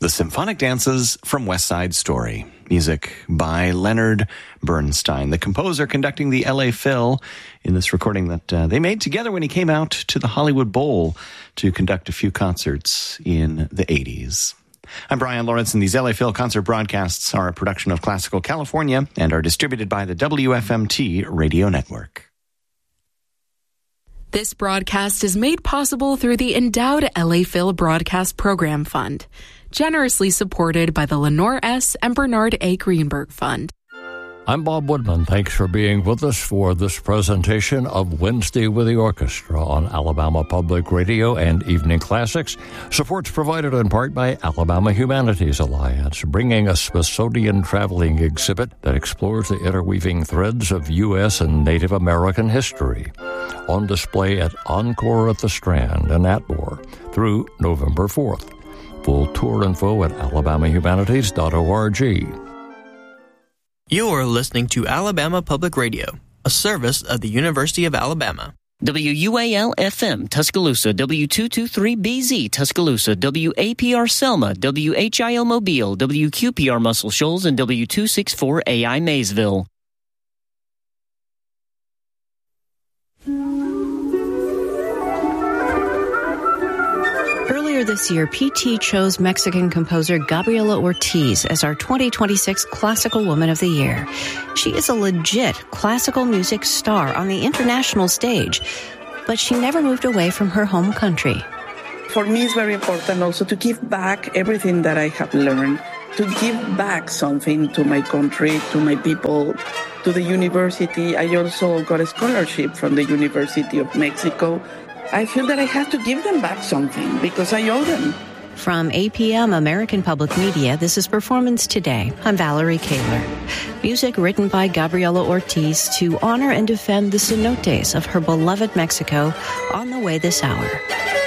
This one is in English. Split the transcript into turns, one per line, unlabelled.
The Symphonic Dances from West Side Story. Music by Leonard Bernstein, the composer conducting the LA Phil in this recording that they made together when he came out to the Hollywood Bowl to conduct a few concerts in the 80s. I'm Brian Lawrence, and these LA Phil concert broadcasts are a production of Classical California and are distributed by the WFMT Radio Network.
This broadcast is made possible through the endowed LA Phil Broadcast Program Fund, generously supported by the Lenore S. and Bernard A. Greenberg Fund.
I'm Bob Woodman. Thanks for being with us for this presentation of Wednesday with the Orchestra on Alabama Public Radio and Evening Classics. Support's provided in part by Alabama Humanities Alliance, bringing a Smithsonian traveling exhibit that explores the interweaving threads of U.S. and Native American history. On display at Encore at the Strand in Atmore through November 4th. Full tour info at alabamahumanities.org.
You're listening to Alabama Public Radio, a service of the University of Alabama.
WUAL-FM, Tuscaloosa, W223BZ, Tuscaloosa, WAPR Selma, WHIO Mobile, WQPR Muscle Shoals, and W264AI Maysville.
Earlier this year, PT chose Mexican composer Gabriela Ortiz as our 2026 Classical Woman of the Year. She is a legit classical music star on the international stage, but she never moved away from her home country.
For me, it's very important also to give back everything that I have learned, to give back something to my country, to my people, to the university. I also got a scholarship from the University of Mexico. I feel that I have to give them back something because I owe them.
From APM American Public Media, this is Performance Today. I'm Valerie Kaler. Music written by Gabriela Ortiz to honor and defend the cenotes of her beloved Mexico on the way this hour.